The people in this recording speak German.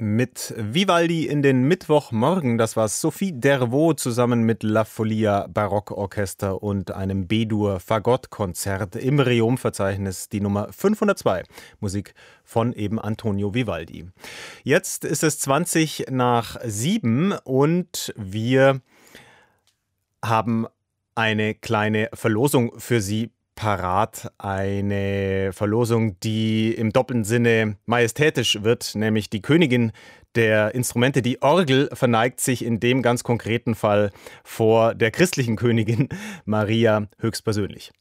Mit Vivaldi in den Mittwochmorgen, das war Sophie Dervaux zusammen mit La Folia Barockorchester und einem B-Dur-Fagott-Konzert im Reom-Verzeichnis, die Nummer 502, Musik von eben Antonio Vivaldi. Jetzt ist es 20 nach 7 und wir haben eine kleine Verlosung für Sie parat. Eine Verlosung, die im doppelten Sinne majestätisch wird, nämlich die Königin der Instrumente, die Orgel, verneigt sich in dem ganz konkreten Fall vor der christlichen Königin Maria höchstpersönlich.